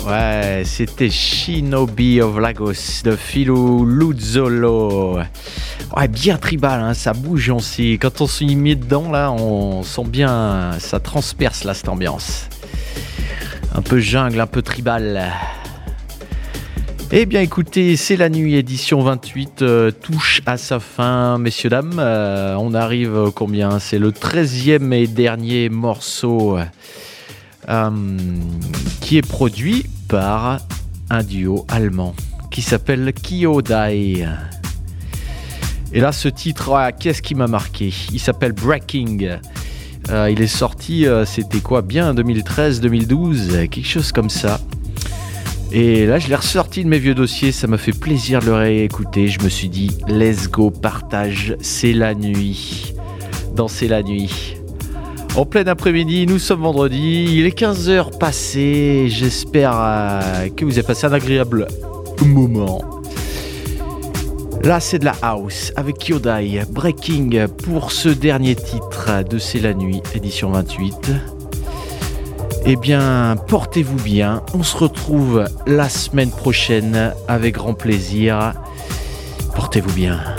Ouais, c'était Shinobi of Lagos de Philou Luzzolo. Ouais, bien tribal, hein, ça bouge aussi. Quand on s'y met dedans, là, on sent bien, ça transperce là, cette ambiance. Un peu jungle, un peu tribal. Eh bien écoutez, c'est la nuit édition 28, touche à sa fin, messieurs, dames. On arrive combien ? C'est le 13e et dernier morceau qui est produit par un duo allemand qui s'appelle Kyodai. Et là, ce titre, qu'est-ce qui m'a marqué ? Il s'appelle Breaking. Il est sorti, c'était quoi ? Bien 2013-2012, quelque chose comme ça. Et là, je l'ai ressorti de mes vieux dossiers, ça m'a fait plaisir de le réécouter. Je me suis dit, let's go, partage, c'est la nuit. Danser la nuit. En plein après-midi, nous sommes vendredi, il est 15h passé. J'espère que vous avez passé un agréable moment. Là, c'est de la house avec Kyodai, Breaking pour ce dernier titre de C'est la nuit, édition 28. Eh bien, portez-vous bien. On se retrouve la semaine prochaine avec grand plaisir. Portez-vous bien.